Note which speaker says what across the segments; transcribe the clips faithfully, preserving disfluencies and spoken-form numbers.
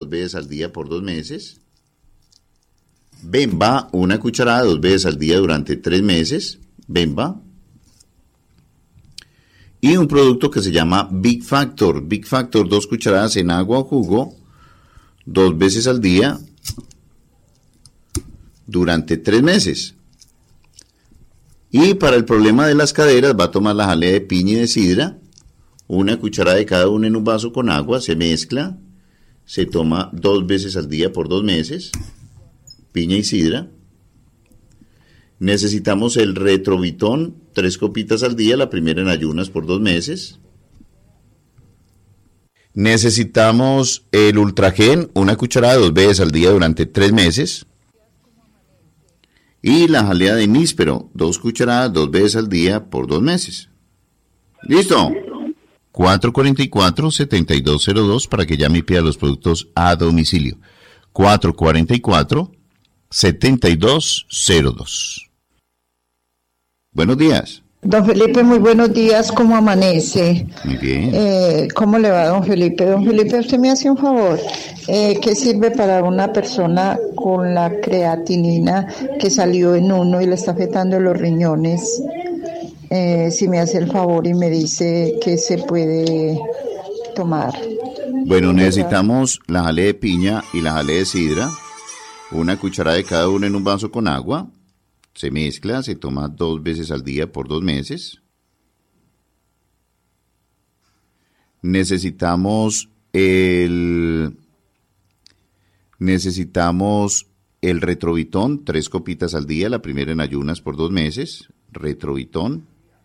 Speaker 1: dos veces al día por dos meses. Bemba, una cucharada dos veces al día durante tres meses. Bemba. Y un producto que se llama Big Factor. Big Factor, dos cucharadas en agua o jugo, dos veces al día durante tres meses. Y para el problema de las caderas va a tomar la jalea de piña y de sidra, una cucharada de cada uno en un vaso con agua, se mezcla, se toma dos veces al día por dos meses, piña y sidra. Necesitamos el Retrovitón, tres copitas al día, la primera en ayunas por dos meses. Necesitamos el Ultragen, una cucharada dos veces al día durante tres meses. Y la jalea de níspero, dos cucharadas dos veces al día por dos meses. ¿Listo? cuatro cuarenta y cuatro, setenta y dos cero dos para que llame y pida los productos a domicilio. cuatro cuarenta y cuatro, setenta y dos cero dos. Buenos días.
Speaker 2: Don Felipe, muy buenos días, ¿cómo amanece?
Speaker 1: Muy bien.
Speaker 2: Eh, ¿Cómo le va, don Felipe? Don Felipe, usted me hace un favor. Eh, ¿Qué sirve para una persona con la creatinina que salió en uno y le está afectando los riñones? Eh, si me hace el favor y me dice qué se puede tomar.
Speaker 1: Bueno, necesitamos la jalea de piña y la jalea de sidra, una cucharada de cada una en un vaso con agua. Se mezcla, se toma dos veces al día por dos meses. Necesitamos el necesitamos el Retrovitón, tres copitas al día, la primera en ayunas por dos meses. Retrovitón.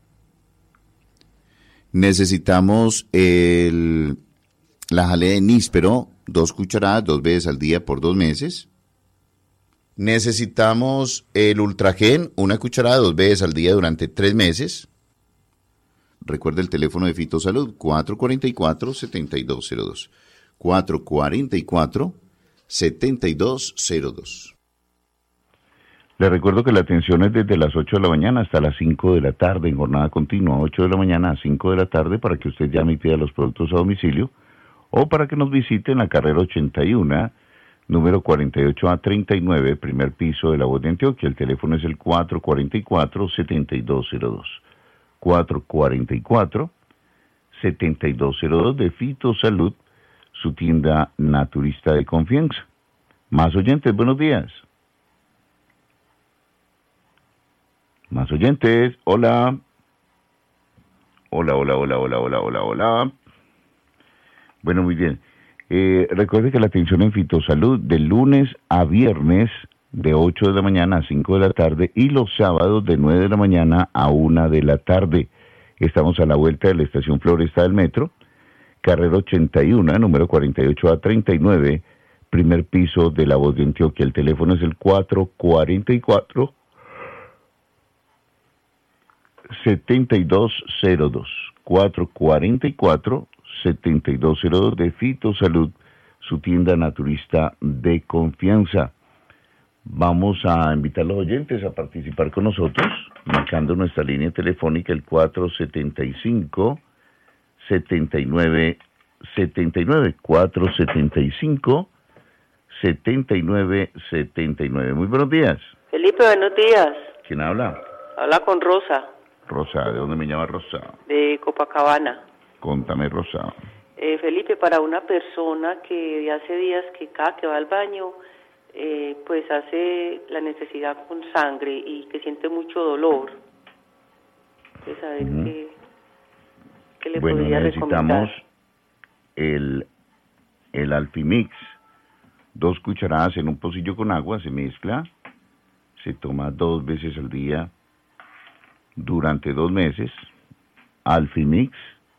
Speaker 1: Necesitamos el la jalea de níspero, dos cucharadas, dos veces al día por dos meses. Necesitamos el Ultragen, una cucharada dos veces al día durante tres meses. Recuerda el teléfono de Fitosalud, cuatro cuarenta y cuatro, setenta y dos cero dos. cuatro cuarenta y cuatro, setenta y dos cero dos.
Speaker 3: Le recuerdo que la atención es desde las ocho de la mañana hasta las cinco de la tarde, en jornada continua, ocho de la mañana a cinco de la tarde, para que usted llame y pida los productos a domicilio, o para que nos visite en la carrera ochenta y uno, número cuarenta y ocho A treinta y nueve, primer piso de La Voz de Antioquia. El teléfono es el cuatro cuarenta y cuatro, setenta y dos cero dos. cuatro cuarenta y cuatro, setenta y dos cero dos de Fitosalud, su tienda naturista de confianza. Más oyentes, buenos días. Más oyentes, hola. Hola, hola, hola, hola, hola, hola, hola. Bueno, muy bien. Eh, recuerde que la atención en Fitosalud de lunes a viernes de ocho de la mañana a cinco de la tarde y los sábados de nueve de la mañana a una de la tarde. Estamos a la vuelta de la estación Floresta del Metro, carrera ochenta y uno, número cuarenta y ocho A treinta y nueve, primer piso de La Voz de Antioquia. El teléfono es el cuatro cuarenta y cuatro, setenta y dos cero dos. cuatro cuarenta y cuatro, setenta y dos cero dos de Fitosalud, su tienda naturista de confianza. Vamos a invitar a los oyentes a participar con nosotros, marcando nuestra línea telefónica el cuatro setenta y cinco, setenta y nueve setenta y nueve, cuatro setenta y cinco, setenta y nueve setenta y nueve. Muy buenos días.
Speaker 4: Felipe, buenos días.
Speaker 3: ¿Quién habla?
Speaker 4: Habla con Rosa.
Speaker 3: Rosa, ¿de dónde me llama Rosa?
Speaker 4: De Copacabana.
Speaker 3: Contame, Rosa.
Speaker 4: Eh, Felipe, para una persona que de hace días que cada que va al baño, eh, pues hace la necesidad con sangre y que siente mucho dolor. Pues a ver uh-huh. qué, qué le
Speaker 3: bueno,
Speaker 4: podría
Speaker 3: necesitamos
Speaker 4: recomendar.
Speaker 3: el, el Alfimix, dos cucharadas en un pocillo con agua, se mezcla, se toma dos veces al día durante dos meses. Alfimix,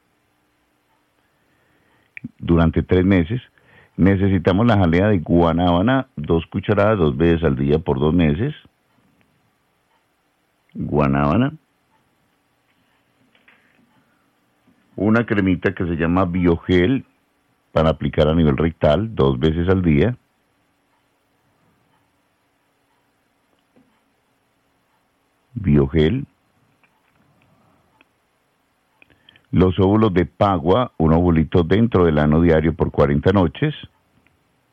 Speaker 3: durante tres meses. Necesitamos la jalea de guanábana, dos cucharadas, dos veces al día por dos meses. Guanábana. Una cremita que se llama Biogel para aplicar a nivel rectal, dos veces al día. Biogel. Los óvulos de Pagua, un ovulito dentro del ano diario por cuarenta noches.